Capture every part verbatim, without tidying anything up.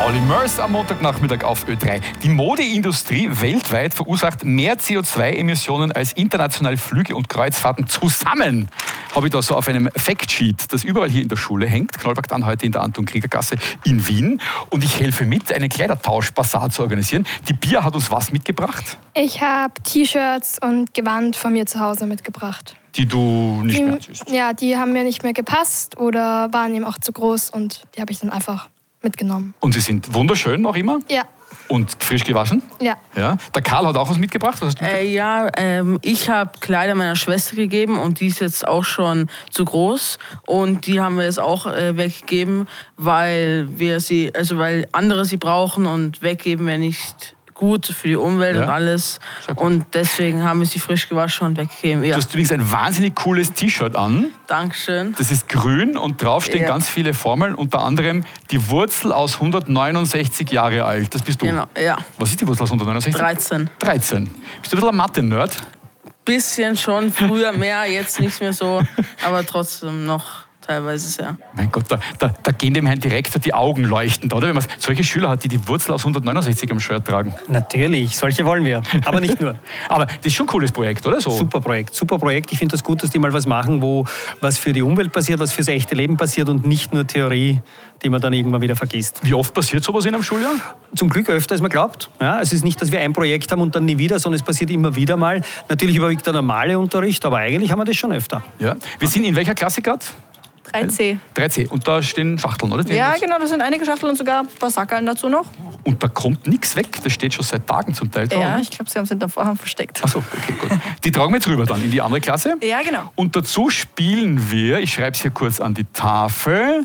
Olly Murs am Montagnachmittag auf Ö drei. Die Modeindustrie weltweit verursacht mehr C O zwei Emissionen als internationale Flüge und Kreuzfahrten zusammen. Habe ich da so auf einem Factsheet, das überall hier in der Schule hängt. Knollberg dann heute in der Anton-Krieger-Gasse in Wien. Und ich helfe mit, einen Kleidertausch-Basar zu organisieren. Die Pia hat uns was mitgebracht? Ich habe T-Shirts und Gewand von mir zu Hause mitgebracht. Die du nicht die, mehr anziehst? Ja, die haben mir nicht mehr gepasst oder waren eben auch zu groß und die habe ich dann einfach mitgenommen. Und sie sind wunderschön noch immer? Ja. Und frisch gewaschen? Ja. Ja. Der Karl hat auch was mitgebracht. Was hast du äh, ja, ähm, ich habe Kleider meiner Schwester gegeben und die ist jetzt auch schon zu groß. Und die haben wir jetzt auch äh, weggegeben, weil wir sie, also weil andere sie brauchen und weggeben wir nicht gut für die Umwelt ja. und alles. Und deswegen haben wir sie frisch gewaschen und weggegeben. Ja. Du hast übrigens ein wahnsinnig cooles T-Shirt an. Dankeschön. Das ist grün und drauf stehen ja. ganz viele Formeln, unter anderem die Wurzel aus hundertneunundsechzig Jahre alt. Das bist du. Genau, ja. Was ist die Wurzel aus hundertneunundsechzig? dreizehn. dreizehn. Bist du ein bisschen ein Mathe-Nerd? Bisschen schon, früher mehr, jetzt nicht mehr so, aber trotzdem noch teilweise sehr. Mein Gott, da, da, da gehen dem Herrn Direktor die Augen leuchtend, oder? Wenn man solche Schüler hat, die die Wurzel aus hundertneunundsechzig am Shirt tragen. Natürlich, solche wollen wir, aber nicht nur. Aber das ist schon ein cooles Projekt, oder? So. Super Projekt, super Projekt. Ich finde das gut, dass die mal was machen, wo was für die Umwelt passiert, was fürs echte Leben passiert und nicht nur Theorie, die man dann irgendwann wieder vergisst. Wie oft passiert sowas in einem Schuljahr? Zum Glück öfter, als man glaubt. Ja, es ist nicht, dass wir ein Projekt haben und dann nie wieder, sondern es passiert immer wieder mal. Natürlich überwiegt der normale Unterricht, aber eigentlich haben wir das schon öfter. Ja. Wir sind in welcher Klasse gerade? drei C. drei C. Und da stehen Schachteln, oder? Ja, genau, da sind einige Schachteln und sogar ein paar Sackerln dazu noch. Und da kommt nichts weg, das steht schon seit Tagen zum Teil da. Ja, ich glaube, sie haben es in der Vorhang versteckt. Achso, okay, gut. Die tragen wir jetzt rüber dann in die andere Klasse. Ja, genau. Und dazu spielen wir, ich schreibe es hier kurz an die Tafel,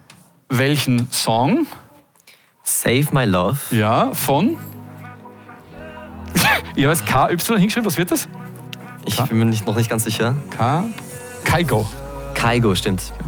welchen Song? Save My Love. Ja, von? Ich habe jetzt K Y hingeschrieben, was wird das? Ich bin mir nicht, noch nicht ganz sicher. K. Kaigo. Kaigo, stimmt.